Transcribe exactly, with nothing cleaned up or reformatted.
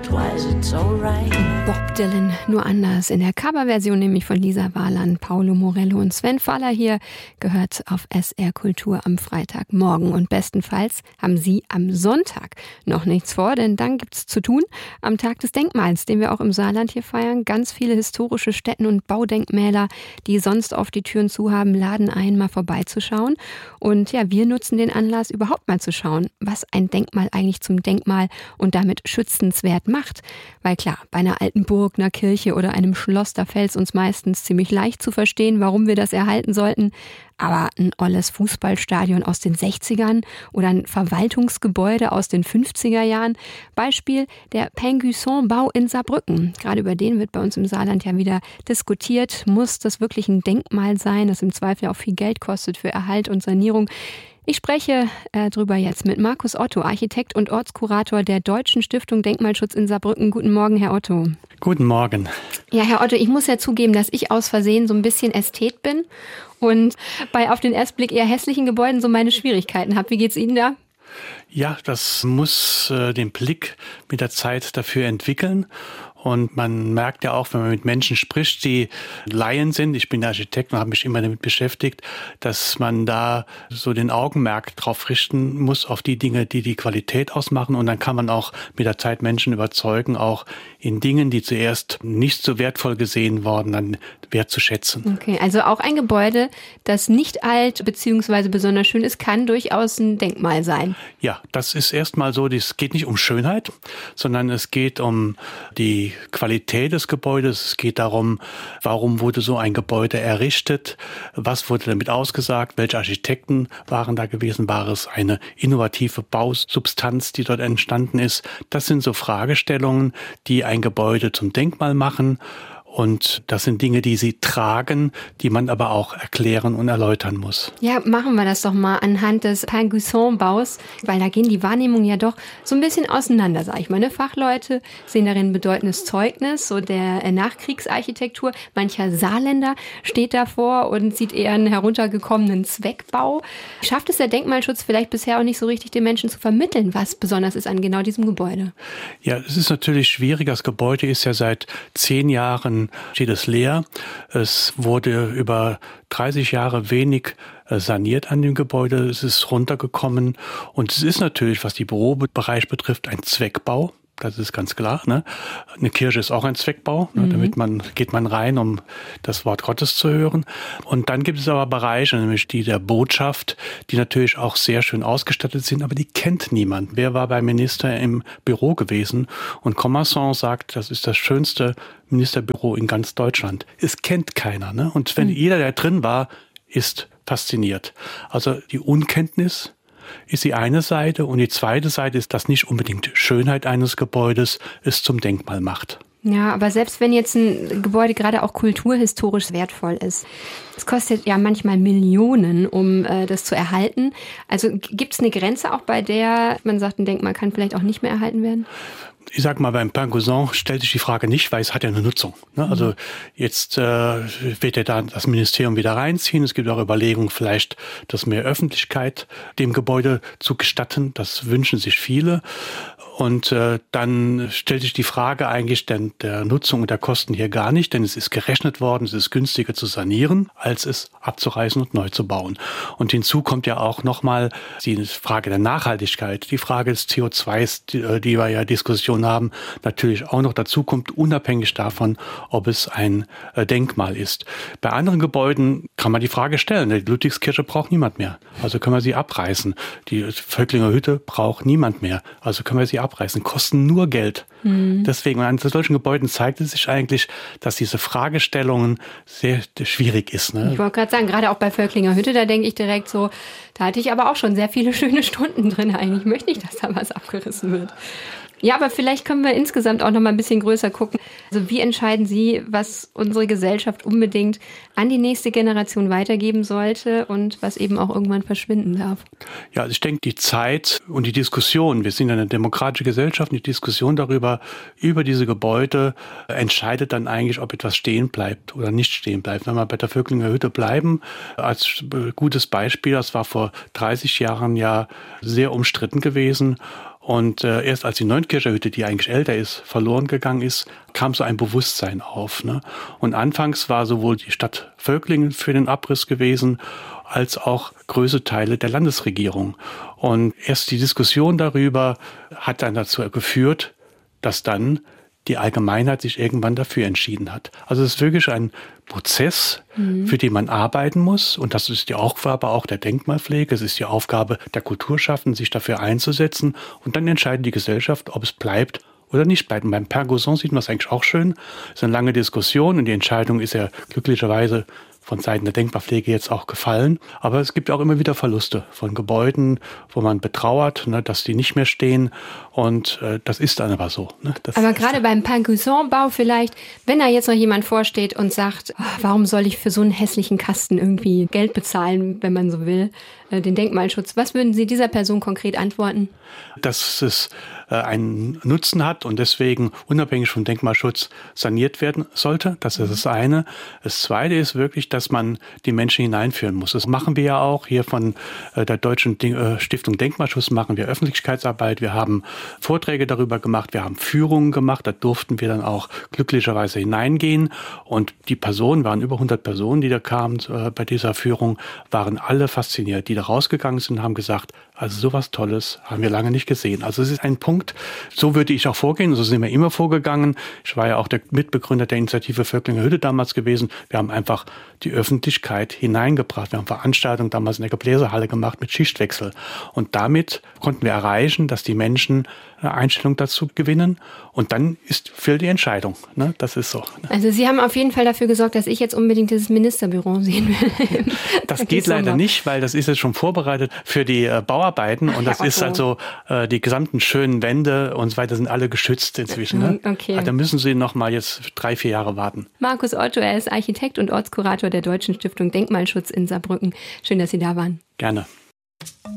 twice, it's alright. Bob Dylan, nur anders. In der Coverversion nämlich von Lisa Wahland, Paulo Morello und Sven Faller hier, gehört auf S R Kultur am Freitagmorgen. Und bestenfalls haben Sie am Sonntag noch nichts vor, denn dann gibt's zu tun am Tag des Denkmals, den wir auch im Saarland hier feiern. Ganz viele historische Stätten und Baudenkmäler, die sonst oft die Türen zu haben, laden ein, mal vorbeizuschauen. Und ja, wir nutzen den Anlass, überhaupt mal zu schauen, was ein Denkmal eigentlich zum Denkmal und damit schützenswert macht. Weil klar, bei einer alten Burg, einer Kirche oder einem Schloss, da fällt es uns meistens ziemlich leicht zu verstehen, warum wir das erhalten sollten. Aber ein olles Fußballstadion aus den sechzigern oder ein Verwaltungsgebäude aus den fünfziger Jahren. Beispiel der Pengüsson-Bau in Saarbrücken. Gerade über den wird bei uns im Saarland ja wieder diskutiert. Muss das wirklich ein Denkmal sein, das im Zweifel auch viel Geld kostet für Erhalt und Sanierung? Ich spreche äh, drüber jetzt mit Markus Otto, Architekt und Ortskurator der Deutschen Stiftung Denkmalschutz in Saarbrücken. Guten Morgen, Herr Otto. Guten Morgen. Ja, Herr Otto, ich muss ja zugeben, dass ich aus Versehen so ein bisschen Ästhet bin und bei auf den ersten Blick eher hässlichen Gebäuden so meine Schwierigkeiten habe. Wie geht's Ihnen da? Ja, das muss äh, den Blick mit der Zeit dafür entwickeln. Und man merkt ja auch, wenn man mit Menschen spricht, die Laien sind, ich bin Architekt und habe mich immer damit beschäftigt, dass man da so den Augenmerk drauf richten muss, auf die Dinge, die die Qualität ausmachen. Und dann kann man auch mit der Zeit Menschen überzeugen, auch in Dingen, die zuerst nicht so wertvoll gesehen worden, dann wertzuschätzen. Okay, also auch ein Gebäude, das nicht alt bzw. besonders schön ist, kann durchaus ein Denkmal sein. Ja, das ist erstmal so, es geht nicht um Schönheit, sondern es geht um die Qualität des Gebäudes. Es geht darum, warum wurde so ein Gebäude errichtet, was wurde damit ausgesagt, welche Architekten waren da gewesen, war es eine innovative Bausubstanz, die dort entstanden ist. Das sind so Fragestellungen, die ein Gebäude zum Denkmal machen. Und das sind Dinge, die sie tragen, die man aber auch erklären und erläutern muss. Ja, machen wir das doch mal anhand des Pengüsson-Baus, weil da gehen die Wahrnehmungen ja doch so ein bisschen auseinander, sag ich mal. Ne? Fachleute sehen darin ein bedeutendes Zeugnis so der Nachkriegsarchitektur. Mancher Saarländer steht davor und sieht eher einen heruntergekommenen Zweckbau. Schafft es der Denkmalschutz vielleicht bisher auch nicht so richtig, den Menschen zu vermitteln, was besonders ist an genau diesem Gebäude? Ja, es ist natürlich schwierig. Das Gebäude ist ja seit zehn Jahren steht es leer. Es wurde über dreißig Jahre wenig saniert an dem Gebäude. Es ist runtergekommen. Und es ist natürlich, was die Bürobereich betrifft, ein Zweckbau. Das ist ganz klar. Ne? Eine Kirche ist auch ein Zweckbau. Ne? Mhm. Damit man, geht man rein, um das Wort Gottes zu hören. Und dann gibt es aber Bereiche, nämlich die der Botschaft, die natürlich auch sehr schön ausgestattet sind, aber die kennt niemand. Wer war beim Minister im Büro gewesen? Und Commerçon sagt, das ist das schönste Ministerbüro in ganz Deutschland. Es kennt keiner. Ne? Und wenn mhm. jeder, der drin war, ist fasziniert. Also die Unkenntnis ist die eine Seite, und die zweite Seite ist, dass nicht unbedingt Schönheit eines Gebäudes es zum Denkmal macht. Ja, aber selbst wenn jetzt ein Gebäude gerade auch kulturhistorisch wertvoll ist, es kostet ja manchmal Millionen, um äh, das zu erhalten. Also gibt es eine Grenze auch, bei der man sagt, ein Denkmal kann vielleicht auch nicht mehr erhalten werden? Ich sag mal, beim Pengüsson stellt sich die Frage nicht, weil es hat ja eine Nutzung. Ne? Mhm. Also jetzt äh, wird ja da das Ministerium wieder reinziehen. Es gibt auch Überlegungen, vielleicht das mehr Öffentlichkeit dem Gebäude zu gestatten. Das wünschen sich viele. Und äh, dann stellt sich die Frage eigentlich der, der Nutzung und der Kosten hier gar nicht, denn es ist gerechnet worden, es ist günstiger zu sanieren, als es abzureißen und neu zu bauen. Und hinzu kommt ja auch nochmal die Frage der Nachhaltigkeit, die Frage des C O zwei, die, die wir ja Diskussion haben, natürlich auch noch dazu kommt, unabhängig davon, ob es ein äh, Denkmal ist. Bei anderen Gebäuden kann man die Frage stellen, die Ludwigskirche braucht niemand mehr, also können wir sie abreißen. Die Völklinger Hütte braucht niemand mehr, also können wir sie abreißen. Abreißen, kosten nur Geld. Mhm. Deswegen, an solchen Gebäuden zeigt es sich eigentlich, dass diese Fragestellungen sehr schwierig ist. Ne? Ich wollte gerade sagen, gerade auch bei Völklinger Hütte, da denke ich direkt so, da hatte ich aber auch schon sehr viele schöne Stunden drin. Eigentlich möchte ich, dass da was abgerissen wird. Ja, aber vielleicht können wir insgesamt auch noch mal ein bisschen größer gucken. Also wie entscheiden Sie, was unsere Gesellschaft unbedingt an die nächste Generation weitergeben sollte und was eben auch irgendwann verschwinden darf? Ja, also ich denke, die Zeit und die Diskussion, wir sind eine demokratische Gesellschaft, die Diskussion darüber, über diese Gebäude entscheidet dann eigentlich, ob etwas stehen bleibt oder nicht stehen bleibt. Wenn wir bei der Völklinger Hütte bleiben, als gutes Beispiel, das war vor dreißig Jahren ja sehr umstritten gewesen. Und äh, erst als die Neunkircher Hütte, die eigentlich älter ist, verloren gegangen ist, kam so ein Bewusstsein auf. Ne? Und anfangs war sowohl die Stadt Völklingen für den Abriss gewesen, als auch größere Teile der Landesregierung. Und erst die Diskussion darüber hat dann dazu geführt, dass dann die Allgemeinheit sich irgendwann dafür entschieden hat. Also es ist wirklich ein Prozess, mhm. für den man arbeiten muss. Und das ist die Aufgabe auch der Denkmalpflege. Es ist die Aufgabe der Kulturschaffenden, sich dafür einzusetzen. Und dann entscheidet die Gesellschaft, ob es bleibt oder nicht bleibt. Und beim Père Gauson sieht man das eigentlich auch schön. Es ist eine lange Diskussion und die Entscheidung ist ja glücklicherweise von Seiten der Denkmalpflege jetzt auch gefallen. Aber es gibt auch immer wieder Verluste von Gebäuden, wo man betrauert, ne, dass die nicht mehr stehen. Und äh, das ist dann aber so. Ne? Das aber gerade beim Père Gauson-Bau vielleicht, wenn da jetzt noch jemand vorsteht und sagt, oh, warum soll ich für so einen hässlichen Kasten irgendwie Geld bezahlen, wenn man so will, äh, den Denkmalschutz. Was würden Sie dieser Person konkret antworten? Dass es äh, einen Nutzen hat und deswegen unabhängig vom Denkmalschutz saniert werden sollte. Das ist das eine. Das zweite ist wirklich, dass man die Menschen hineinführen muss. Das machen wir ja auch. Hier von äh, der Deutschen Ding, äh, Stiftung Denkmalschutz machen wir Öffentlichkeitsarbeit. Wir haben Vorträge darüber gemacht. Wir haben Führungen gemacht. Da durften wir dann auch glücklicherweise hineingehen. Und die Personen, waren über hundert Personen, die da kamen äh, bei dieser Führung, waren alle fasziniert. Die da rausgegangen sind, haben gesagt, also sowas Tolles haben wir lange nicht gesehen. Also es ist ein Punkt, so würde ich auch vorgehen, so sind wir immer vorgegangen. Ich war ja auch der Mitbegründer der Initiative Völklinger Hütte damals gewesen. Wir haben einfach die Öffentlichkeit hineingebracht. Wir haben Veranstaltungen damals in der Gebläsehalle gemacht mit Schichtwechsel. Und damit konnten wir erreichen, dass die Menschen eine Einstellung dazu gewinnen. Und dann ist für die Entscheidung. Ne? Das ist so. Also Sie haben auf jeden Fall dafür gesorgt, dass ich jetzt unbedingt dieses Ministerbüro sehen will. Das geht leider nicht, weil das ist jetzt schon vorbereitet für die äh, Bauarbeiten. Und das ja, ist also äh, die gesamten schönen Wände und so weiter sind alle geschützt inzwischen. Ne? Okay. Also da müssen Sie noch mal jetzt drei, vier Jahre warten. Markus Otto, er ist Architekt und Ortskurator der Deutschen Stiftung Denkmalschutz in Saarbrücken. Schön, dass Sie da waren. Gerne.